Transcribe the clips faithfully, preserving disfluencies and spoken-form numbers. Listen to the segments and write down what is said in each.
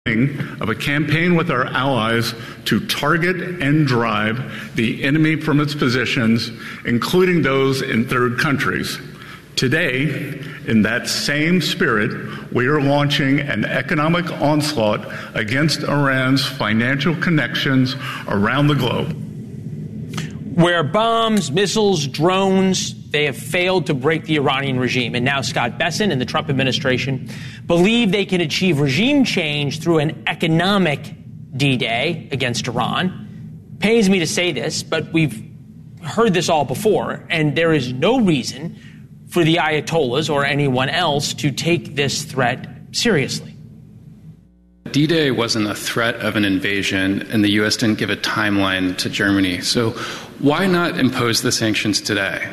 of a campaign with our allies to target and drive the enemy from its positions, including those in third countries. Today, in that same spirit, we are launching an economic onslaught against Iran's financial connections around the globe. Where bombs, missiles, drones, they have failed to break the Iranian regime. And now Scott Bessent and the Trump administration believe they can achieve regime change through an economic D-Day against Iran. Pains me to say this, but we've heard this all before, and there is no reason for the Ayatollahs or anyone else to take this threat seriously. D-Day wasn't a threat of an invasion, and the U S didn't give a timeline to Germany. So why not impose the sanctions today?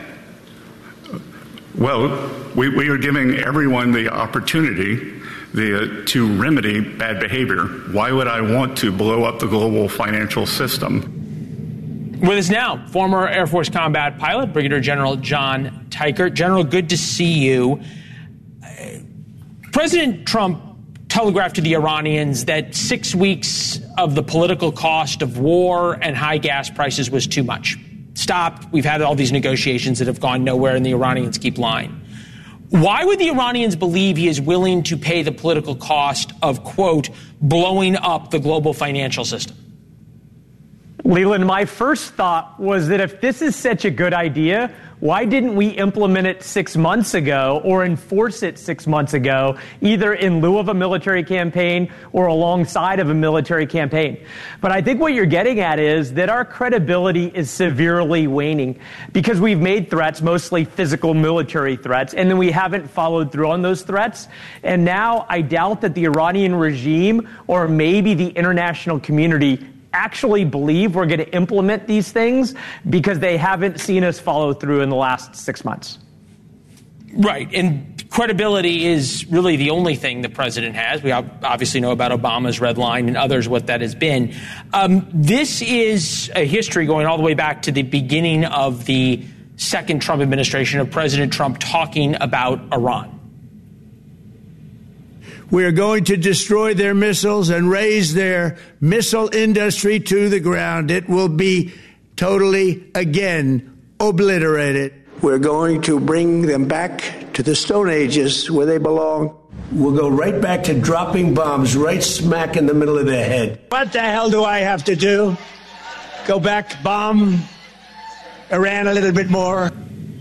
Well, we, we are giving everyone the opportunity the, to remedy bad behavior. Why would I want to blow up the global financial system? With us now, former Air Force combat pilot, Brigadier General John Teichert. General, good to see you. President Trump telegraphed to the Iranians that six weeks of the political cost of war and high gas prices was too much. Stopped. We've had all these negotiations that have gone nowhere, and the Iranians keep lying. Why would the Iranians believe he is willing to pay the political cost of, quote, blowing up the global financial system? Leland, my first thought was that if this is such a good idea, why didn't we implement it six months ago or enforce it six months ago, either in lieu of a military campaign or alongside of a military campaign? But I think what you're getting at is that our credibility is severely waning because we've made threats, mostly physical military threats, and then we haven't followed through on those threats. And now I doubt that the Iranian regime or maybe the international community actually believe we're going to implement these things because they haven't seen us follow through in the last six months. Right. And credibility is really the only thing the president has. We obviously know about Obama's red line and others, what that has been. Um, this is a history going all the way back to the beginning of the second Trump administration of President Trump talking about Iran. We're going to destroy their missiles and raise their missile industry to the ground. It will be totally, again, obliterated. We're going to bring them back to the Stone Ages where they belong. We'll go right back to dropping bombs right smack in the middle of their head. What the hell do I have to do? Go back, bomb Iran a little bit more?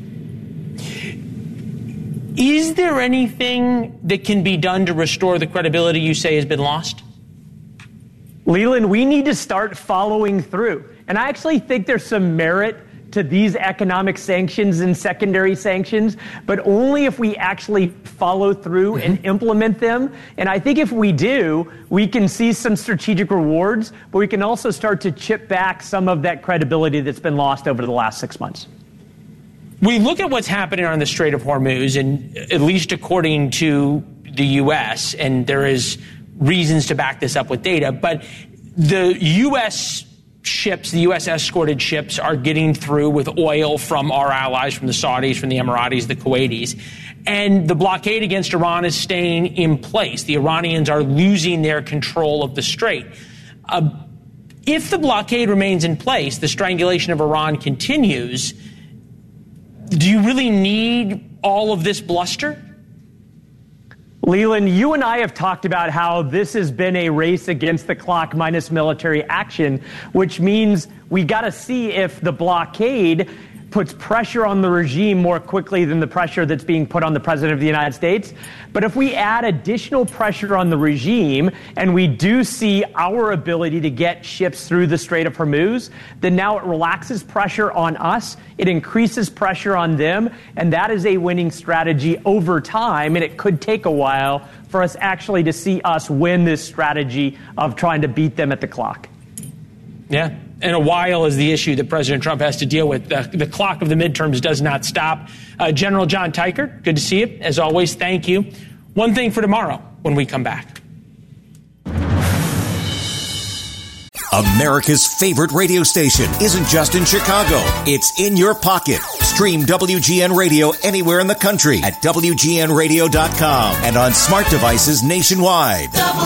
Is there anything that can be done to restore the credibility you say has been lost? Leland, we need to start following through. And I actually think there's some merit to these economic sanctions and secondary sanctions, but only if we actually follow through mm-hmm. and implement them. And I think if we do, we can see some strategic rewards, but we can also start to chip back some of that credibility that's been lost over the last six months. We look at what's happening on the Strait of Hormuz, and at least according to the U S, and there is reasons to back this up with data, but the U S ships, the U S escorted ships, are getting through with oil from our allies, from the Saudis, from the Emiratis, the Kuwaitis. And the blockade against Iran is staying in place. The Iranians are losing their control of the strait. Uh, if the blockade remains in place, the strangulation of Iran continues. Do you really need all of this bluster? Leland, you and I have talked about how this has been a race against the clock minus military action, which means we got to see if the blockade puts pressure on the regime more quickly than the pressure that's being put on the president of the United States. But if we add additional pressure on the regime and we do see our ability to get ships through the Strait of Hormuz, then now it relaxes pressure on us. It increases pressure on them. And that is a winning strategy over time. And it could take a while for us actually to see us win this strategy of trying to beat them at the clock. Yeah. And a while is the issue that President Trump has to deal with. The, the clock of the midterms does not stop. Uh, General John Teichert, good to see you. As always, thank you. One thing for tomorrow when we come back. America's favorite radio station isn't just in Chicago. It's in your pocket. Stream W G N Radio anywhere in the country at W G N radio dot com and on smart devices nationwide.